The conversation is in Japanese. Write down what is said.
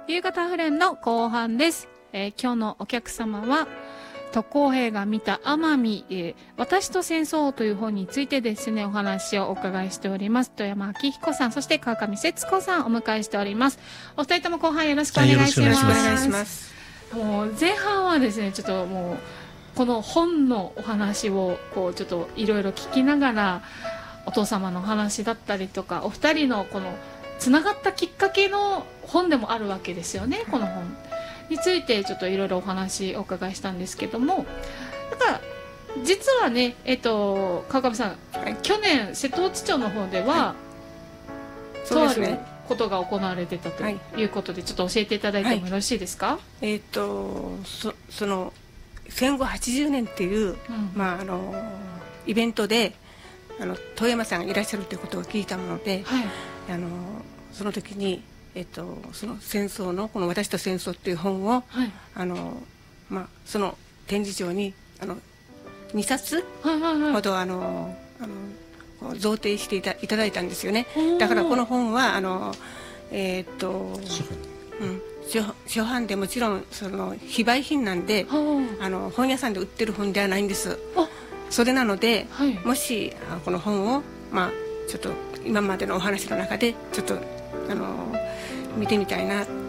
夕方フレンの後半です。今日のお客様は特攻兵が見た奄美、私と戦争という本についてですね、お話をお伺いしております。富山明彦さん、そして川上節子さんお迎えしております。お二人とも後半よろしくお願いします。 よろしくお願いします。 もう前半はですね、ちょっともうこの本のお話をこうちょっといろいろ聞きながら、お父様のお話だったりとか、お二人のこのつながったきっかけの本でもあるわけですよね。この本についてちょっといろいろお話お伺いしたんですけども、だから実はね、川上さん、はい、去年瀬戸内町の方では、はい、とあることが行われてたということで、ちょっと教えていただいてもよろしいですか？ はい、その戦後80年っていう、イベントで遠山さんがいらっしゃるということを聞いたもので、はい、その時に、その戦争のこの「私と戦争」っていう本を、はい、その展示場に2冊ほど贈呈していただいたんですよね。だからこの本は初版でもちろんその非売品なんで、本屋さんで売ってる本ではないんです。それなので、はい、もしこの本をちょっと今までのお話の中でちょっと見てみたいな